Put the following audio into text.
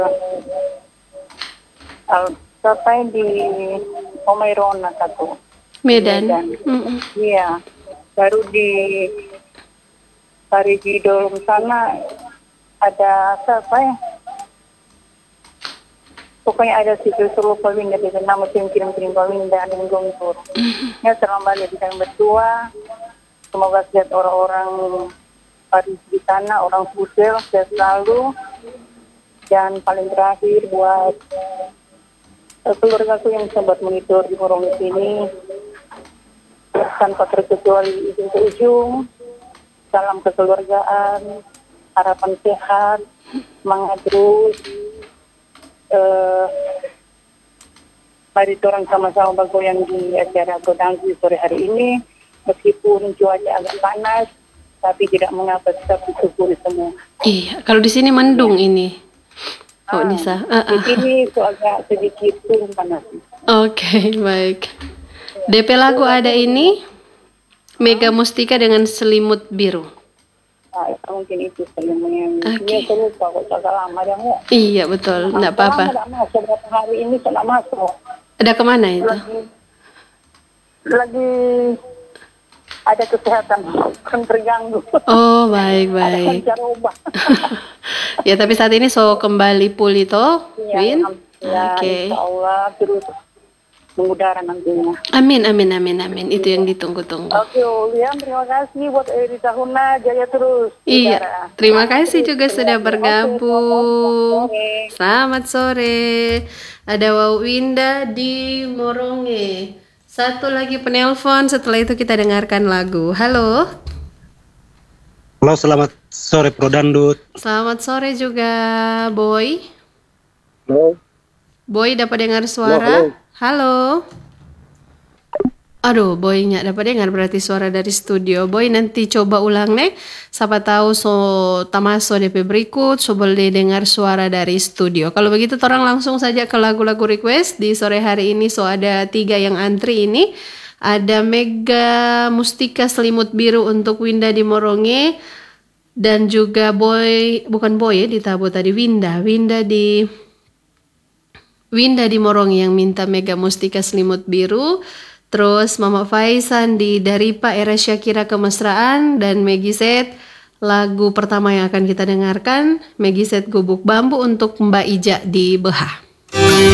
Sampai di Omeirona satu. Medan. Iya. Baru di Parigidol sana ada apa ya? Pokoknya ada situ Solo Pawinda di sana musim kirim-kirim Pawinda dan Gontor. Ya selamat balik kita berdua. Semoga sehat orang-orang Paris di sana, orang Pusel sehat selalu. Dan paling terakhir buat keluargaku yang sempat monitor di Morong sini, tanpa terkecuali ujung ke ujung, salam kekeluargaan, harapan sehat, semangat terus. Mari orang sama-sama bergoyang di acara Godanggi sore hari ini, meskipun cuaca agak panas, tapi tidak mengapa tetap disyukuri semua. Iya, kalau di sini mendung ini. Oh, Nisa. Di sini itu agak sedikit turun panas. Oke, baik. DP lagu ada ini, Mega Mustika dengan Selimut Biru. Mungkin itu selimutnya. Dia lupa kok agak lama dia nggak. Iya betul, nggak apa-apa. Tidak masuk berapa hari ini tidak masuk. Ada kemana itu? Lagi ada kesehatan kan terganggu. Oh baik. Ada ubah. Ya tapi saat ini so kembali pulih toh, Win. Ya, Oke. Insya Allah terus mengudara nantinya. Amin. Itu yang ditunggu-tunggu. Oke, William, terima kasih buat Eri Tahuna, jaya terus. Iya, udara. terima kasih juga sudah bergabung. Oke. Selamat sore. Ada Wawinda di Moronge. Satu lagi penelpon, setelah itu kita dengarkan lagu. Halo. Halo, selamat sore Pro Dandut. Selamat sore juga, Boy. Halo. Boy dapat dengar suara? Halo. Aduh, Boy nggak dapat dengar berarti suara dari studio. Boy nanti coba ulang nih. Siapa tahu so tamaso DP berikut, so boleh dengar suara dari studio. Kalau begitu, orang langsung saja ke lagu-lagu request di sore hari ini. So ada 3 yang antri ini. Ada Mega Mustika Selimut Biru untuk Winda di Moronge. Dan juga Boy, bukan Boy ya, ditabo tadi Winda di Moronge yang minta Mega Mustika Selimut Biru. Terus Mama Faisan di Daripa Era Syakira Kemesraan dan Meggy Set lagu pertama yang akan kita dengarkan, Meggy Set Gubuk Bambu untuk Mbak Ija di Beha.